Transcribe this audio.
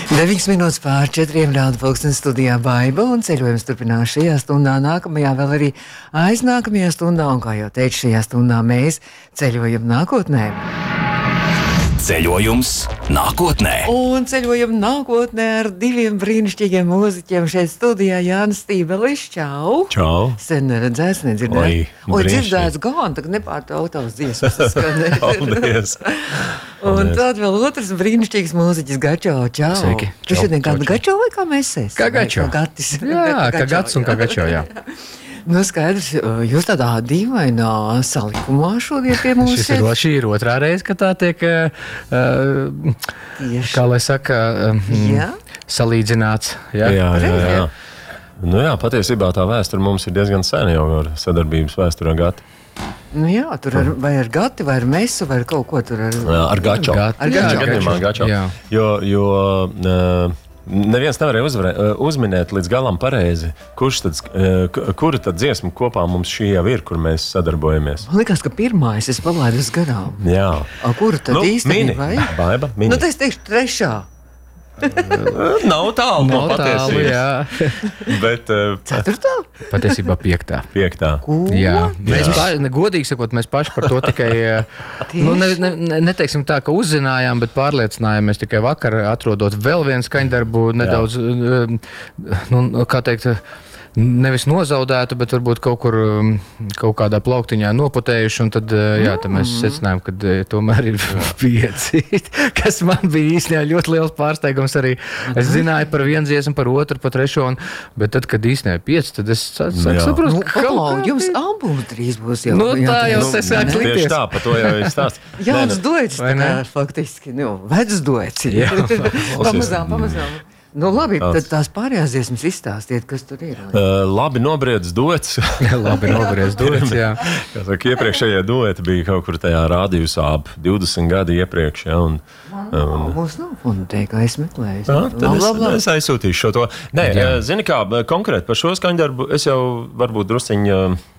9 minūtes pār 4 rāda pulkstenis studijā Baiba un ceļojums turpinās šajā stundā, nākamajā vēl arī aiznākamajā stundā, un kā jau teicu, šajā stundā mēs ceļojam nākotnē. Ceļojums nākotnē. Un ceļojam nākotnē ar diviem brīnišķīgiem mūziķiem šeit studijā. Jānis Stībelis, čau! Čau! Sen neredzēts, nedzirdēts. Oi, dzirdēts gan, tagad nepārtautās dziesmas. Paldies! Un tad vēl otrs brīnišķīgs mūziķis Gačo, čau! Sveiki! Tu šodien kā Gačo vai kā mēs esi? Kā Gačo. Kā Gatis. Jā, kā Gats un kā Gačo, jā. Nu, skaidrs, jūs tādā dīvainā salikumā šodien pie mums Šī ir otrā reize, ka tā tiek, kā lai saka, salīdzināts. Jā. Nu jā, patiesībā tā vēsture mums ir diezgan sena jau ar sadarbības vēsturē Gati. Nu jā, tur vai ar Gati, vai ar Mesu, vai ar kaut ko tur ar... Ar Gačo. Ar Gačo. Jo neviens nevarēja uzminēt līdz galam pareizi, kura tad dziesma kopā mums šī jau ir, kur mēs sadarbojamies. Man liekas, ka pirmais es palaidu uz garām. Jā. Kura tad īstenībā? Baiba, Mini. Nu, tas teikšu trešā. Nav tālu no patiesības. Jā. Bet... Ceturtā? Patiesībā piektā. Jā. Mēs godīgi sakot, mēs paši par to tikai, neteiksim tā, ka uzzinājām, bet pārliecinājāmies tikai vakar, atrodot vēl vienu skaņdarbu nedaudz, kā teikt, nevis nozaudētu, bet varbūt kaut kādā plauktiņā nopotējuši, un tad mēs secinājām, ka tomēr ir 5, kas man bija īstenībā ļoti liels pārsteigums arī. Es zināju par vienu dziesmu, par otru, par trešo, bet tad, kad īstenībā 5, tad es saprotu, ka jums albums drīz būs jau. Nu, tā jau tas sāk likties. Tieši tā, par to jau ir stāsts. Jauns duets, tā kā faktiski, vecs duets. Pamazām. Nu, labi, tad tās pārējās dziesmas izstāstiet, kas tur ir. Labi nobriedz duets. Labi nobriedz duets, jā. Kā saka, iepriekšējie dueti bija kaut kur tajā rādījusā ap 20 gadi iepriekš, jā. Mums nav fonotēkā, es meklēju. Es aizsūtīšu šo to. Nē, zini kā, konkrēti par šo skaņdarbu es jau varbūt drusciņi